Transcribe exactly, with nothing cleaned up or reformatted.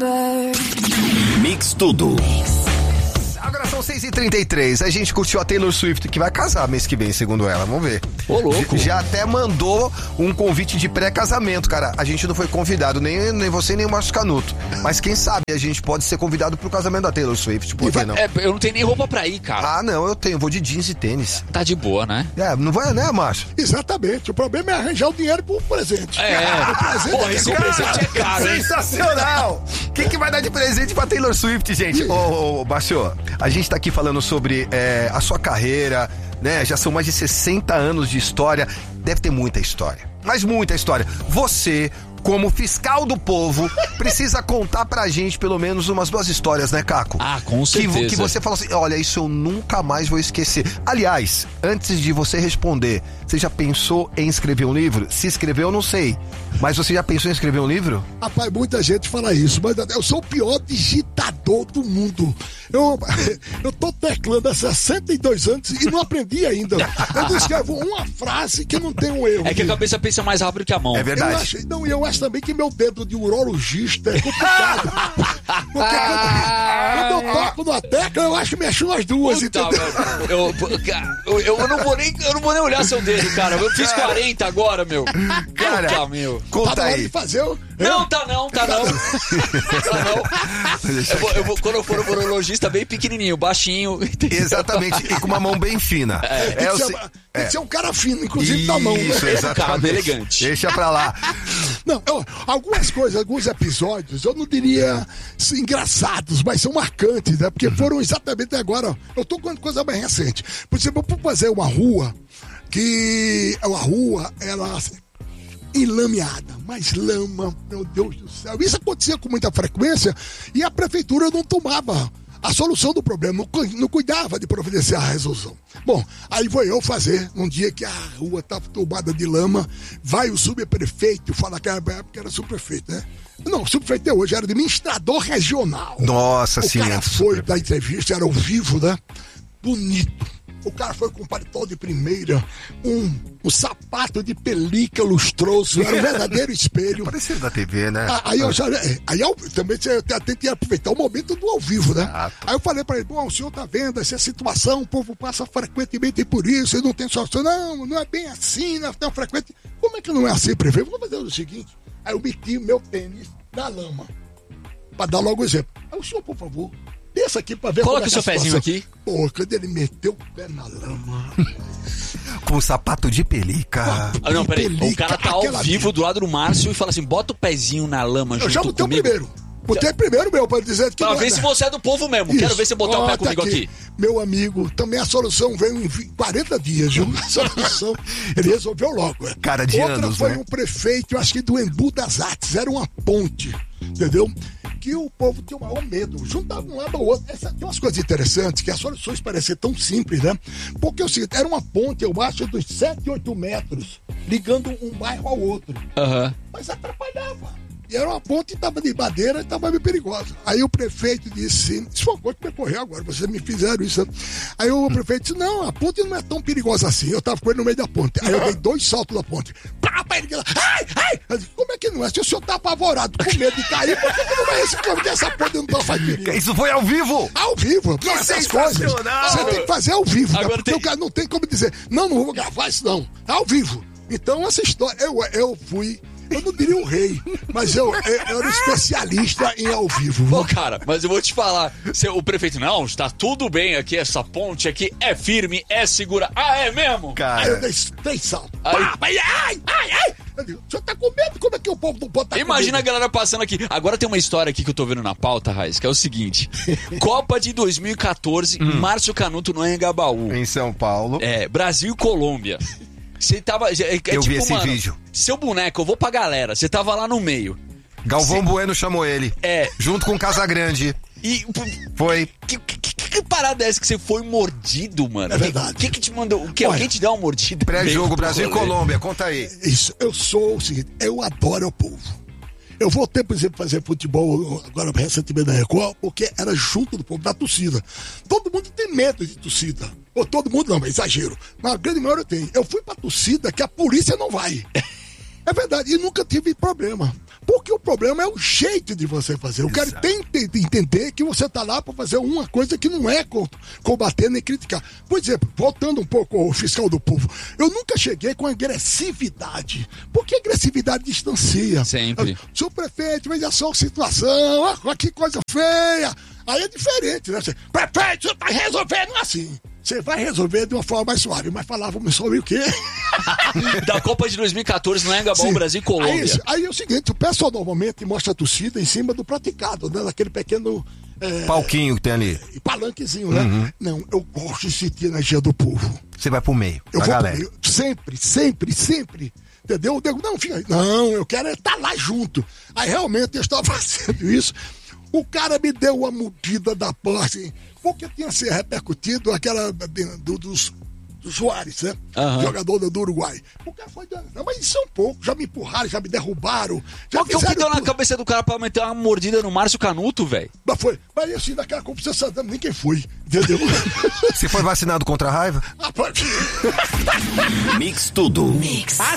Mix Tudo. Agora são seis e trinta e três. A gente curtiu a Taylor Swift, que vai casar mês que vem, segundo ela. Vamos ver. Ô, louco. Já até mandou um convite de pré-casamento, cara. A gente não foi convidado, nem, nem você, nem o Márcio Canuto. Mas quem sabe a gente pode ser convidado pro casamento da Taylor Swift. Por que não? É, eu não tenho nem roupa pra ir, cara. Ah, não, eu tenho. Vou de jeans e tênis. Tá de boa, né? É, não vai, né, Márcio? Exatamente. O problema é arranjar o dinheiro pro presente. É. O presente Pô, é esse caro. presente é caro, hein? Sensacional! O que, que vai dar de presente pra Taylor Swift, gente? Ô, ô, ô Márcio, a gente tá aqui falando sobre é, a sua carreira, né? Já são mais de sessenta anos de história. Deve ter muita história, mas muita história. Você, como fiscal do povo, precisa contar pra gente pelo menos umas duas histórias, né, Caco? Ah, com certeza. Que, que você fala assim, olha, isso eu nunca mais vou esquecer. Aliás, antes de você responder, você já pensou em escrever um livro? Se escreveu, eu não sei. Mas você já pensou em escrever um livro? Rapaz, muita gente fala isso, mas eu sou o pior digitador do mundo. Eu, eu tô teclando há sessenta e dois anos e não aprendi ainda. Eu não escrevo uma frase que não tem um erro. É que a cabeça pensa mais rápido que a mão. É verdade. Eu acho, não, eu acho também que meu dedo de urologista é complicado. Porque quando, quando eu toco numa tecla, eu acho que mexo nas duas, Puta, entendeu? mano, eu, eu, eu, eu, não vou nem, eu não vou nem olhar seu dedo, cara. Eu fiz quarenta agora, meu. Cara, Puta, meu. Conta Tá na hora aí. de fazer o... Não, tá não, tá não. Tá não. Eu vou, eu vou, quando eu for no urologista, bem pequenininho, baixinho. Entendeu? Exatamente, e com uma mão bem fina. É, tem, É, que eu ser, sei- tem é. que ser um cara fino, inclusive Isso, da mão, né? exatamente. Cara elegante. Deixa pra lá. Não, eu- algumas coisas, alguns episódios, eu não diria assim, engraçados, mas são marcantes, né? Porque foram exatamente agora. Eu tô com coisa mais recente. Por exemplo, eu fui fazer uma rua que a rua, ela enlameada, mas lama, meu Deus do céu. Isso acontecia com muita frequência e a prefeitura não tomava a solução do problema, não, cu- não cuidava de providenciar a resolução. Bom, aí vou eu fazer, num dia que a rua estava tomada de lama, vai o subprefeito, fala que era, que era subprefeito, né? Não, o subprefeito é hoje, era administrador regional. Nossa O senhora. cara foi da entrevista, era ao vivo, né? Bonito. O cara foi com paletó de primeira, um, um sapato de pelica lustroso, era um verdadeiro espelho. Parecendo da T V, né? Ah, Aí eu já. é, Aí eu, também você tem que aproveitar o momento do ao vivo, né? Exato. Aí eu falei pra ele, bom, o senhor tá vendo essa situação, o povo passa frequentemente por isso, e não tem solução. Não, não é bem assim, não é tão frequente. Como é que não é assim, prefeito? Vamos fazer o seguinte. Aí eu meti o meu tênis na lama. Pra dar logo o exemplo. Aí o senhor, por favor, desça aqui pra ver Coloca como é o seu que é a pezinho situação. aqui. Pô, quando ele meteu o pé na lama. Com sapato de pelica. Ah, não, peraí. O Pelica, cara tá ao aquela vivo do lado do Márcio e fala assim: bota o pezinho na lama Eu junto já botei o comigo. primeiro. Botei primeiro meu, pra dizer que. Pra não é ver se você é do povo mesmo. Quero Isso. ver você botar o pé Ó, tá comigo aqui. Meu amigo, também a solução veio em vi- quarenta dias, viu? A solução, ele resolveu logo. é. Cara de Outra anos, foi né? um prefeito, acho que do Embu das Artes, era uma ponte, entendeu? Que o povo tinha o maior medo, juntava um lado ao outro. Essa, tem umas coisas interessantes, que as soluções parecem tão simples, né? Porque é o seguinte, era uma ponte, eu acho, dos sete, oito metros, ligando um bairro ao outro. Aham. Mas atrapalhava. E era uma ponte, estava de madeira e estava meio perigosa. Aí o prefeito disse, isso foi uma coisa que me ocorreu agora, vocês me fizeram isso. Aí o prefeito disse, não, a ponte não é tão perigosa assim. Eu estava com ele no meio da ponte. Aí eu dei dois saltos da ponte. Pá, pá, ele, ai, ai! Eu disse, como é que não é? Se o senhor está apavorado, com medo de cair, por que que não vai esse povo dessa ponte não tá fazendo perigo? Isso foi ao vivo! Ao vivo, que essas coisas. sensacional! Você tem que fazer ao vivo, né? Agora Porque tem- o cara não tem como dizer, não, não vou gravar isso não. É ao vivo. Então essa história, eu, eu fui, eu não diria o rei, mas eu, eu, eu era especialista em ao vivo. Ô, cara, mas eu vou te falar. Se o prefeito, não, está tudo bem aqui, essa ponte aqui é firme, é segura. Ah, é mesmo? Aí eu Cara, dei três saltos. Aí- Pá, ai, ai, ai, ai. Eu digo, o senhor tá com medo? Como é que o povo não pode estar Imagina a com medo? galera passando aqui. Agora tem uma história aqui que eu tô vendo na pauta, Raiz, que é o seguinte. Copa de dois mil e quatorze, Márcio Canuto no Anhangabaú. em São Paulo. É, Brasil e Colômbia. Você tava... É, é Eu vi tipo, esse mano, vídeo. Seu boneco, eu vou pra galera. Você tava lá no meio. Galvão Sim. Bueno chamou ele. É. Junto com Casagrande. E... Foi. Que, que, que, que parada é essa que você foi mordido, mano? É verdade. O que, que te mandou? O que? Olha, Alguém te deu uma mordida? Pré-jogo Meio Brasil e pro rolê? Colômbia. Conta aí. Isso, eu sou o seguinte, eu adoro o povo. Eu voltei, por exemplo, fazer futebol agora recentemente na Record, porque era junto do povo, da torcida. Todo mundo tem medo de torcida. Ou todo mundo não, é exagero. Mas a grande maioria tem. Eu fui pra torcida que a polícia não vai. É verdade, e nunca tive problema. Porque o problema é o jeito de você fazer. O cara tem que entender que você tá lá para fazer uma coisa que não é combater nem criticar. Por exemplo, voltando um pouco ao fiscal do povo, eu nunca cheguei com agressividade. Porque agressividade distancia. Sempre. Seu prefeito, veja só a situação, ah, que coisa feia. Aí é diferente, né? Você, prefeito, você tá resolvendo assim. Você vai resolver de uma forma mais suave, mas falávamos sobre o quê? Da Copa de dois mil e catorze, não é Gabão, Brasil e Colômbia. Aí, aí é o seguinte, o pessoal normalmente mostra a torcida em cima do praticado, né? Naquele pequeno... É, palquinho que tem ali. Palanquezinho, né? Uhum. Não, eu gosto de sentir a energia do povo. Você vai pro meio, eu a vou galera. Pro meio, sempre, sempre, sempre. Entendeu? Eu digo, não, fica aí. Não, eu quero estar lá junto. Aí realmente eu estava fazendo isso. O cara me deu uma mordida da porra, assim, porque tinha se repercutido aquela do, dos, dos Soares, né? Uhum. Jogador do Uruguai. O cara foi dando, mas isso é um pouco, já me empurraram, já me derrubaram. Já Qual que é o que deu na cabeça do cara pra meter uma mordida no Márcio Canuto, velho? Mas foi, mas assim, naquela competição, nem quem foi, entendeu? Você foi vacinado contra a raiva? Mix tudo. Mix.